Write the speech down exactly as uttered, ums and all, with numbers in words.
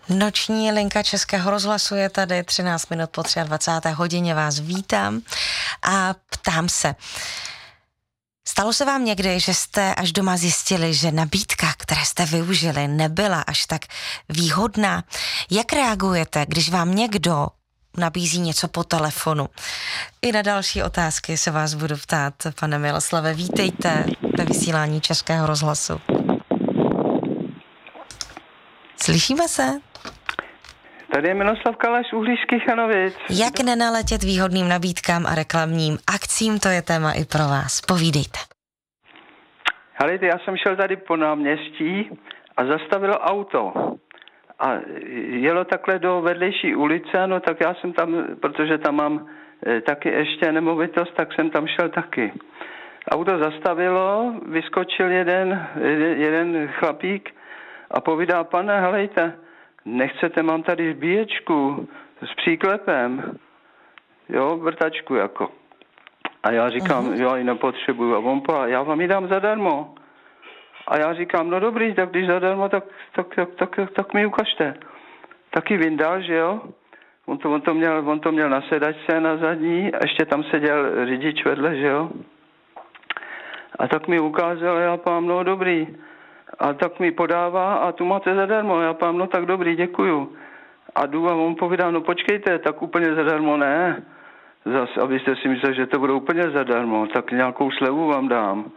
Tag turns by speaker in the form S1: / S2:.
S1: Noční linka Českého rozhlasu je tady, třináct minut po dvacáté třetí hodině vás vítám a ptám se. Stalo se vám někdy, že jste až doma zjistili, že nabídka, které jste využili, nebyla až tak výhodná? Jak reagujete, když vám někdo nabízí něco po telefonu? I na další otázky se vás budu ptát, pane Miloslave. Vítejte ve vysílání Českého rozhlasu. Slyšíme se?
S2: Tady je Miloslav Kalaš z Uhlířských Hanovic.
S1: Jak nenaletět výhodným nabídkám a reklamním akcím, to je téma i pro vás. Povídejte.
S2: Helejte, já jsem šel tady po náměstí a zastavilo auto. A jelo takhle do vedlejší ulice, no tak já jsem tam, protože tam mám e, taky ještě nemovitost, tak jsem tam šel taky. Auto zastavilo, vyskočil jeden, jeden, jeden chlapík a povídá, pane, helejte, nechcete, mám tady zbíječku s příklepem, jo, vrtačku jako. A já říkám, uh-huh. já ji nepotřebuju. A on pa, já vám ji dám zadarmo. A já říkám, no dobrý, tak když zadarmo, tak, tak, tak, tak, tak mi ukažte. Taky vyndal, že jo? On to, on to, měl, on to měl na sedačce na zadní, a ještě tam seděl řidič vedle, že jo? A tak mi ukázal, já pám, no dobrý. A tak mi podává a tu máte zadarmo. Já pám, no tak dobrý, děkuju. A jdu a on povídá, no počkejte, tak úplně zadarmo ne. Zas, abyste si mysleli, že to bude úplně zadarmo, tak nějakou slevu vám dám.